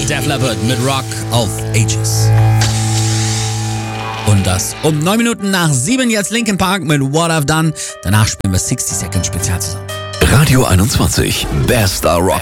Def Leppard mit Rock of Ages. Und das um 9 Minuten nach 7 jetzt Linkin Park mit What I've Done. Danach spielen wir 60 Second Spezial zusammen. Radio 21, bester Rock.